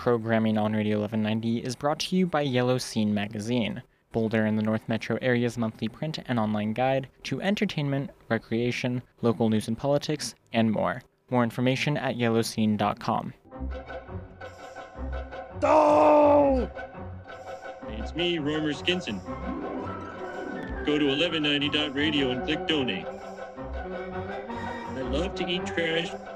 Programming on Radio 1190 is brought to you by Yellow Scene Magazine, Boulder and the North Metro area's monthly print and online guide to entertainment, recreation, local news and politics, and more. More information at yellowscene.com. Oh! It's me, Romer Skinson. Go to 1190.radio and click donate. I love to eat trash